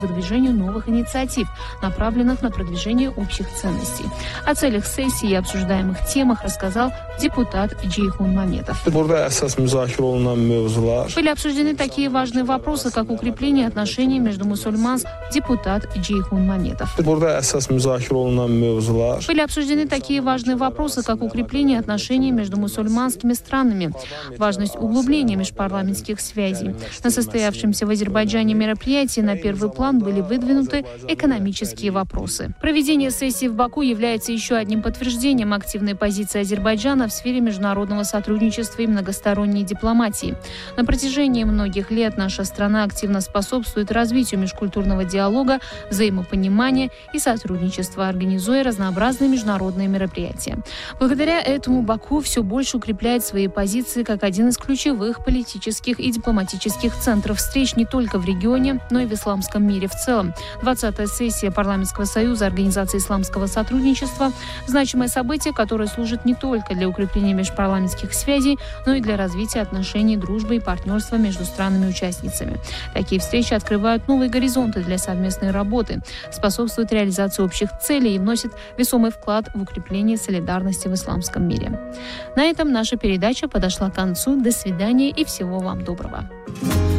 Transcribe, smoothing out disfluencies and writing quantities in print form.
выдвижению новых инициатив, направленных на продвижение общих ценностей. О целях сессии и обсуждаемых темах рассказал депутат Джейхун Маметов. Были обсуждены такие важные вопросы, как укрепление отношений между мусульманством. Депутат Джейхун Маметов. Были обсуждены такие важные вопросы, как укрепление отношений между мусульманскими странами, важность углубления межпарламентских связей. На состоявшемся в Азербайджане мероприятии на первый план были выдвинуты экономические вопросы. Проведение сессии в Баку является еще одним подтверждением активной позиции Азербайджана в сфере международного сотрудничества и многосторонней дипломатии. На протяжении многих лет наша страна активно способствует развитию межкультурного диалога, взаимопонимания и сотрудничества, организуя разнообразные международные мероприятия. Благодаря этому Баку все больше укрепляет свои позиции как один из ключевых политических и дипломатических центров встреч не только в регионе, но и в исламском мире в целом. 20-я сессия Парламентского союза Организации исламского сотрудничества – значимое событие, которое служит не только для укрепления межпарламентских связей, но и для развития отношений, дружбы и партнерства между странами-участницами. Такие встречи открывают новые горизонты для совместной работы, способствуют реализации общих целей и вносят весомый вклад в укрепление солидарности в исламском мире. На этом наша передача подошла к концу. До свидания и всего вам доброго.